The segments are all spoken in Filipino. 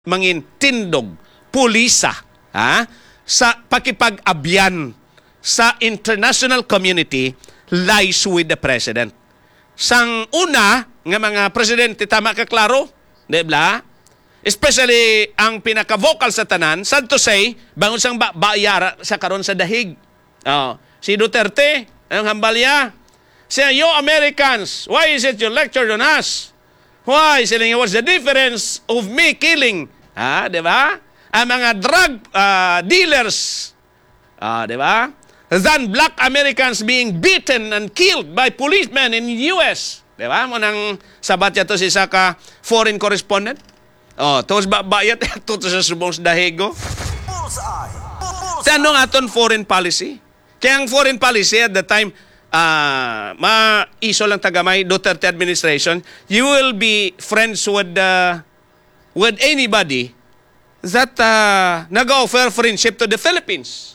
mangin tindog, pulisa, sa pakipag-abyan sa international community lies with the president. Sang una nga mga presidente, tama ka klaro, di ba? Especially ang pinaka-vocal sa tanan, sad to say, bangon sang bayara sa karon sa dahig. Si Duterte, ang hambalya, siya, you Americans, why is it you lectured on us? Why? Sila nga, what's the difference of me killing? Di ba? Ang mga drug dealers, di ba? Than black Americans being beaten and killed by policemen in the US. Di ba? Munang sabat yato si Saka foreign correspondent. Tapos bayat ito sa subong sa dahigo. Tanong aton foreign policy. Kaya ang foreign policy at the time, maiso lang tagamay Duterte administration, you will be friends with anybody that nag-offer friendship to the Philippines.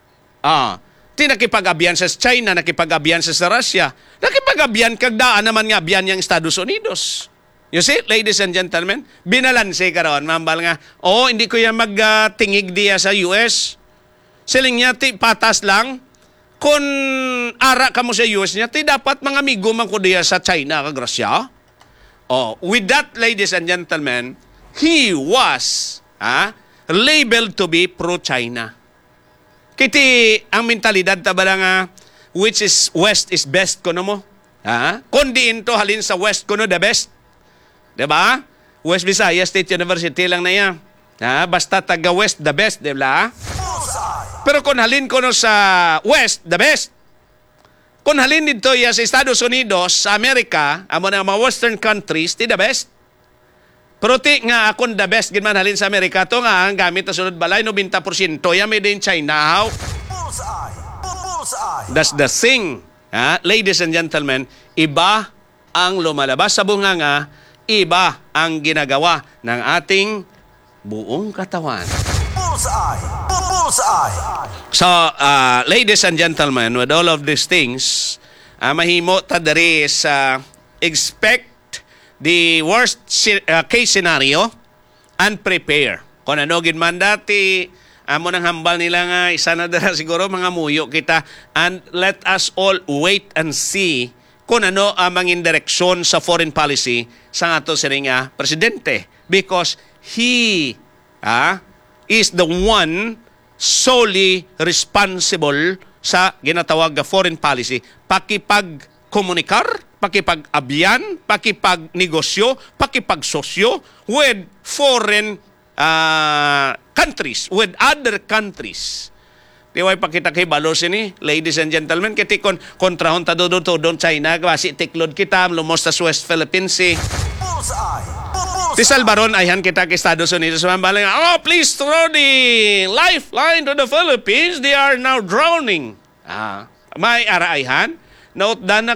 Nakipag-abyan sa China, nakipag-abyan sa Russia, nakipag-abyan kagdaan naman nga abyan yung Estados Unidos. You see, ladies and gentlemen, binalanse ka raon, mambal nga, hindi ko yan magtingig diya sa US. Siling niya, patas lang. Kung ara ka mo sa US niya, dapat mga amigo man ko diya sa China, kag Russia. With that, ladies and gentlemen, he was labeled to be pro-China. Kiti ang mentalidad tabala nga, which is West is best kuno mo. Kundi into halin sa West kuno the best. Diba? West Visayas State University lang na yan. Basta taga-West the best, diba? Pero kung halin ko sa West, the best. Kung halin dito ya sa Estados Unidos, sa Amerika, amo na mga Western countries, the best. Pero nga akong the best, ginman halin sa Amerika, to nga ang gamit na sunod balay, 90% yan made in China. How? That's the thing. Ladies and gentlemen, iba ang lumalabas sa bunganga, iba ang ginagawa ng ating buong katawan. So, ladies and gentlemen, with all of these things, mahimo ta diri sa expect the worst case scenario and prepare. Kung ano ginman dati, amo nang hambal nila nga, isa na dara siguro mga muyo kita, and let us all wait and see kung ano ang mangin direksyon sa foreign policy sa ato sining presidente. Because he is the one solely responsible sa ginatawag na foreign policy. Pakipag-komunikar, pakipag-abyan, pakipag-negosyo, pakipag-sosyo with foreign countries, with other countries. Di way pakita kay balos ini, ladies and gentlemen, kiti kontrahon ta doon China, kasi tiklod kita, lumos sa West Philippines Sea. Ti Salbaron, ayhan kita kay Estados Unidos, mambalang, please throw the lifeline to the Philippines, they are now drowning. May araayhan, note na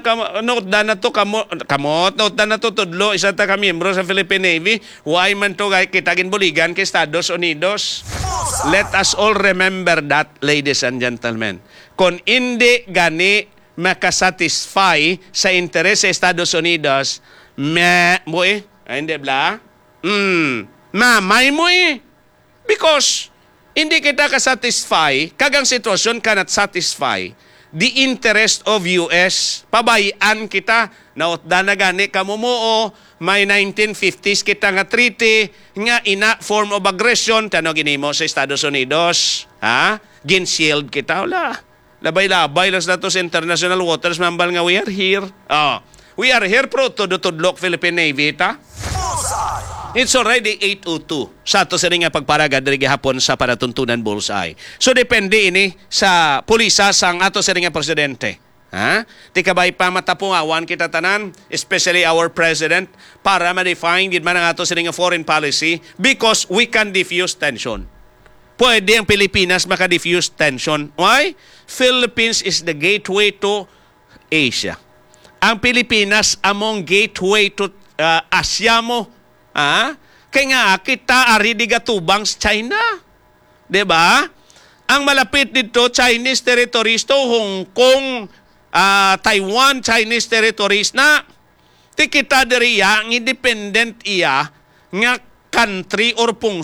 to tudlo, isa ta ka miyembro sa Philippine Navy, why man to kita ginbuligan kay Estados Unidos. Let us all remember that, ladies and gentlemen. Kung hindi gani makasatisfy sa interes sa Estados Unidos, hindi bla? Mamay mo Because hindi kita kasatisfy, kagang sitwasyon cannot satisfy the interest of US. Pabayaan kita, naotda na gani kamumuo, may 1950s kita nga treaty, nga ina form of aggression, tano ginimo sa Estados Unidos, ginshield kita, wala. Labay-labay lang na to sa international waters, mambal nga we are here. We are here pro tudlok Philippine Navy, ta? It's already 8:02. Sa to sa nga pagparaga diri gihapon sa panatuntunan Bullseye. So depende ini sa pulisa sang ato sa nga presidente. Ti kabay pa matapungawan kita tanan, especially our president, para ma-define gid man ang ato sa nga foreign policy because we can diffuse tension. Pwede ang Pilipinas maka-diffuse tension. Why? Philippines is the gateway to Asia. Ang Pilipinas among gateway to Asia mo. Kaya nga kita ari di gatubang sa China. 'Di ba? Ang malapit dito Chinese territories to Hong Kong, Taiwan, Chinese territories na. Ti kita diri ang independent iya nga country or